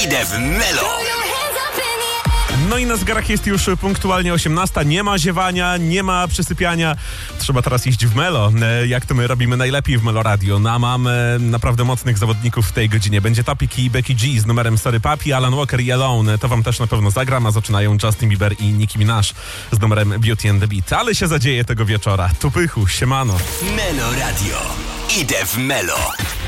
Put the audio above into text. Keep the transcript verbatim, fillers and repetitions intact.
Idę w Melo. No i na zegarach jest już punktualnie osiemnasta. Nie ma ziewania, nie ma przysypiania. Trzeba teraz iść w Melo, e, jak to my robimy najlepiej w Melo Radio. No, mamy naprawdę mocnych zawodników w tej godzinie. Będzie Topic i Becky G z numerem Sorry Papi, Alan Walker i Alone. To wam też na pewno zagram, a zaczynają Justin Bieber i Nicki Minaj z numerem Beauty and the Beat. Ale się zadzieje tego wieczora. Tu pychu, siemano. Melo Radio. Idę w Melo.